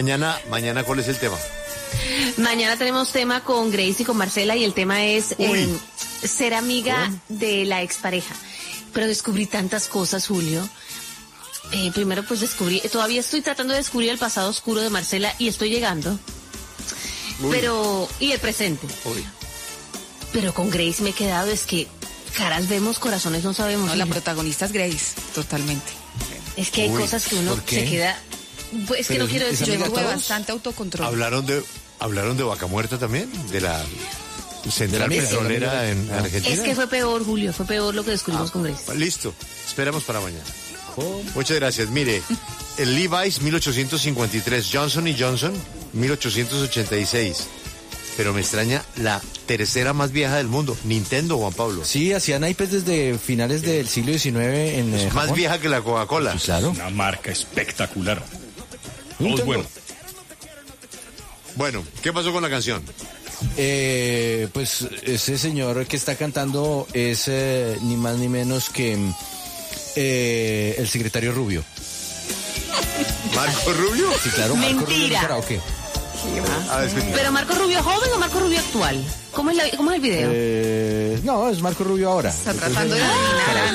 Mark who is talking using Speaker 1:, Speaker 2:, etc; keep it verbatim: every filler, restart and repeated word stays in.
Speaker 1: Mañana, mañana, ¿cuál es el tema?
Speaker 2: Mañana tenemos tema con Grace y con Marcela y el tema es eh, ser amiga ¿Cómo? de la expareja. Pero descubrí tantas cosas, Julio. Eh, primero pues descubrí, todavía estoy tratando de descubrir el pasado oscuro de Marcela y estoy llegando. Uy. Pero, y el presente. Uy. Pero con Grace me he quedado, es que caras vemos, corazones no sabemos.
Speaker 3: No, la protagonista es Grace, totalmente.
Speaker 2: Es que hay Uy, cosas que uno se queda... Pues es que no quiero decir,
Speaker 3: yo tuve bastante autocontrol.
Speaker 1: ¿Hablaron de, ¿Hablaron de Vaca Muerta también? ¿De la central de la petrolera en ah. Argentina?
Speaker 2: Es que fue peor, Julio, fue peor lo que descubrimos ah, con Grace.
Speaker 1: Listo, esperamos para mañana. Oh. Muchas gracias. Mire, el Levi's mil ochocientos cincuenta y tres, Johnson y Johnson mil ochocientos ochenta y seis. Pero me extraña la tercera más vieja del mundo, Nintendo, Juan Pablo.
Speaker 4: Sí, hacían iPads desde finales del siglo diecinueve en
Speaker 1: Es
Speaker 4: eh,
Speaker 1: más
Speaker 4: Japón.
Speaker 1: vieja que la Coca-Cola.
Speaker 4: Pues claro.
Speaker 5: Una marca espectacular.
Speaker 1: Todo bueno. Bueno, ¿qué pasó con la canción?
Speaker 4: Eh, pues ese señor que está cantando es eh, ni más ni menos que eh, el secretario Rubio.
Speaker 1: ¿Marco Rubio?
Speaker 4: Sí, claro, Marco
Speaker 2: Mentira.
Speaker 4: Rubio. ¿Qué?
Speaker 1: Ah,
Speaker 2: ¿Pero Marco Rubio joven o Marco Rubio actual? ¿Cómo es, la, cómo es el video?
Speaker 4: Eh, no, es Marco Rubio ahora.
Speaker 3: Está tratando de adivinar.